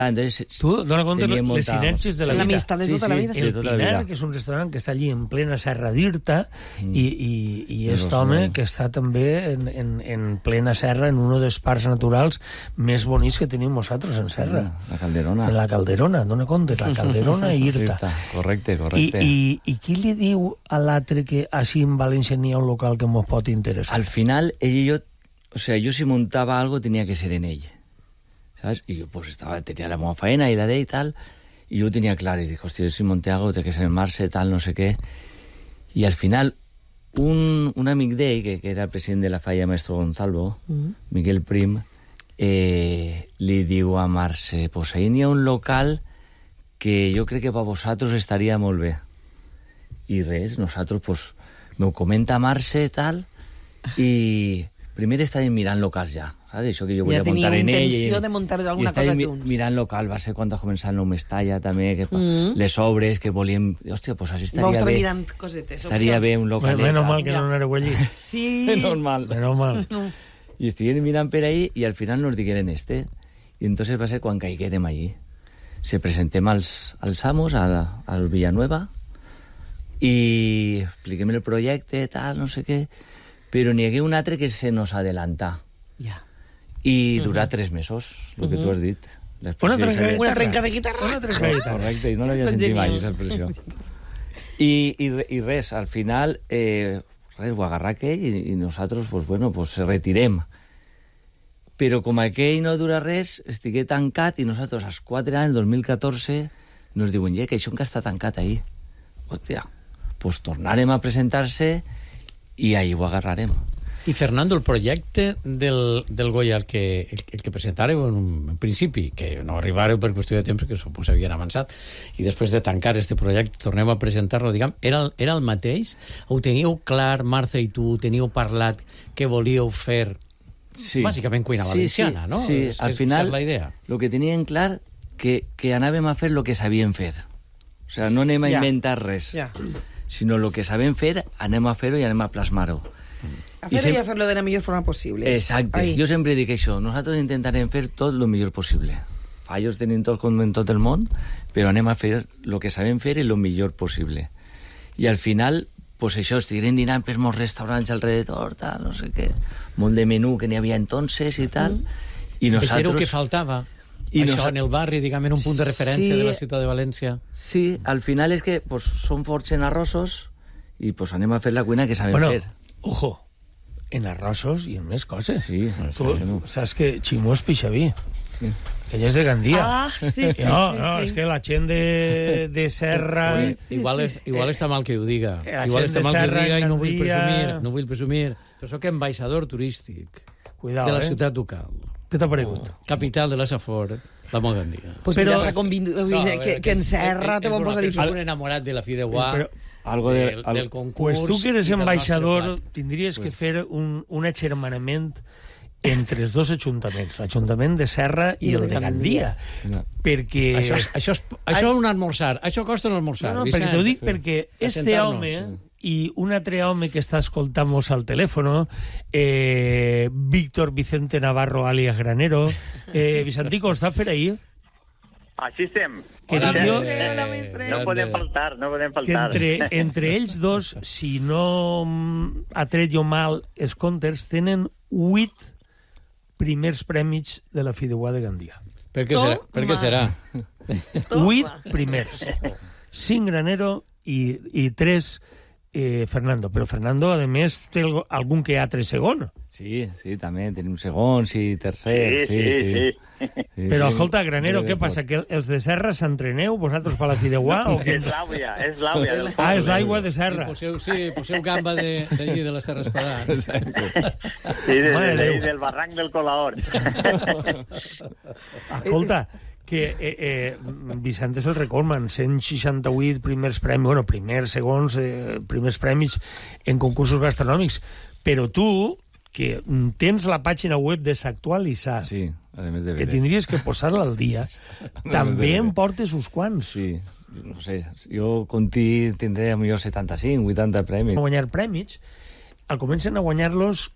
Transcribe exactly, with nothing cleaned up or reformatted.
Entonces, tu dona compte les monta... sinèrgies de la vida. L'amistat de sí, tota sí, la vida. El tota la Pinar, vida. que és un restaurant que està allí en plena Serra d'Irta, Mm. i, i, i és home que està també en, en, en plena serra, en un dels parcs naturals més bonics que tenim nosaltres en serra. La Calderona. En la Calderona, dona compte, la Calderona i Irta. Irta, correcte, I, correcte. i, I qui li diu a l'altre que així en València n'hi ha un local que ens pot interessar? Al final, ell y yo, o sea, yo si montaba algo tenía que ser en ell, ¿sabes? Y yo pues estaba, tenía la meva faena y la de y tal, y yo tenía claro, y dije, hostia, yo si monté algo tiene que ser en Marse, tal, no sé qué. Y al final, un, un amic d'ell, que, que era el president de la Falla Maestro Gonzalo, Mm. Miguel Prim, eh, li diu a Marse, pues ahí n'hi ha un local que jo crec que per vosaltres estaria molt bé. I res, nosaltres, pues, m'ho comenta Marse, tal, i primer estàvem mirant locals ja, saps? Això que jo volia Ja tenia muntar en ell. intenció de muntar alguna i estàvem cosa mi- junts. mirant local, va ser quan ha començat el Mestalla, també, que, Mm. les obres que volíem... Hòstia, pues així Vau estaria estar bé. mirant cosetes, Estaria opcions. bé un localet. Menos mal tal. que no anàreu allí. Sí. Normal. Menos mal. I estiguem mirant per ahí i al final nos digueren este. I entonces va ser quan caiguérem allí. Se presentem als, als amos, al, al Villanueva, i expliquem el projecte, tal, no sé què, però n'hi hagué un altre que se nos adelanta. Ja. I durà tres mesos, el que tu has dit. Una trenca de Una guitarra. trenca de guitarra. Una trenca de guitarra. Correcte, i no l'havia Estan sentit mai, genials. aquesta expressió. I, i, re- I res, al final, eh, res, ho agarrà aquell i, i nosaltres, pues, bueno, pues, se retirem. Però com aquell no dura res, estigué tancat i nosaltres, als quatre anys, el dos mil catorze, nos diuen, ja, que això encara està tancat ahí. Hòstia, pues tornarem a presentar-se i ahí ho agarrarem. I, Fernando, el projecte del, del Goya, el que, el, el que presentàreu en un en principi, que no arribàreu per qüestió de temps, que pues, havien avançat, i després de tancar este projecte torneu a presentar-lo, diguem, era, el- era el mateix? Ho teníeu clar, Marta i tu, teníeu parlat que volíeu fer Sí. bàsicament cuina Sí, valenciana, sí, no? Sí, És, al és, final, és la idea. lo que tenien clar que, que anàvem a fer lo que sabíem fer. O sea, no anem a Ja. inventar res, Ja. sinó lo que sabem fer, anem a fer-ho i anem a plasmar-ho. A I fer-ho sem- i a fer-lo de la millor forma possible. Exacte. Ai. Jo sempre dic això. Nosaltres intentarem fer tot el millor possible. Fallos tenim tots com en tot el món, però anem a fer el que sabem fer i el millor possible. I al final, pues això, estiguem dinant per molts restaurants alrededor, tal, no sé què, molt de menú que n'hi havia entonces i tal, i Això era el nosaltres... que faltava. I I això nosa- en el barri, diguem, en un punt de referència Sí. de la ciutat de València. Sí, al final és que pues, som forts en arrossos i pues, anem a fer la cuina que sabem Bueno, fer. ojo, en arrossos i en més coses. Sí, Tu bueno. saps que Ximó és pixaví, Sí. que ella és de Gandia. Ah, sí, sí, no, sí, no, sí. és que la gent de, de Serra... Ui, igual, és, igual està mal que ho diga. Eh, la Igual gent està de mal que ho Serra, diga i no vull Gandia- presumir, no vull presumir. Però sóc ambaixador turístic Cuidao, de la eh? ciutat ducal. Què t'ha paregut? Capital de la Safor, la Mogandia. Pues Però- mira, s'ha convingut que, que en Serra te vol posar Soc difícil. un enamorat de la Fideuà, Però- Algo de, del, al- del concurs... Pues tu que eres i del nostre ambaixador plat. tindries que Pues- fer un, un agermanament entre els dos ajuntaments, l'Ajuntament de Serra i, I el el de de Gandia, No. perquè... Això, és, això, és, això és un almorzar. Això costa un almorzar, No, no, Vicent. perquè t'ho dic sí. perquè este Assentar-nos, home i un altre home que està escoltant-nos al telèfon, eh, Víctor Vicente Navarro alias Granero, eh, Vicentico, estàs per ahí? Així estem. Que Hola, dic jo mestre, hola, mestre. No podem faltar, no podem que faltar. entre, entre ells dos, si no mm, ha tret jo mal els comptes, tenen huit primers prèmits de la Fideuà de Gandia. Per què serà? Per què serà? Huit primers. Cinc Granero i, i tres eh, Fernando. Però Fernando, a més, té algo- algun que altre segon. Sí, sí, també tenim segons i tercers. Sí, sí, sí. Sí, Però, sí. escolta, Granero, Sí, què passa? Que els de Serra s'entreneu, vosaltres per la Fideuà? O què? És l'àvia, és l'àvia del Ah, és poble. l'aigua de Serra. I poseu, sí, poseu gamba de, d'allí, de la Serra Espadà. Exacte. Sí, de, Mare de, Déu. de, del barranc del Colaor. Escolta, que eh, eh, Vicent és el recordman, cent seixanta-vuit primers premis, bueno, primers, segons, eh, primers premis en concursos gastronòmics, però tu, que mm, tens la pàgina web desactualitzada, Sí, a més de que veres. tindries que posar-la al dia, també de en veres. portes uns quants. Sí, no sé, jo conti tindré a millor setanta-cinc, vuitanta premis. A guanyar premis, al comencen a guanyar-los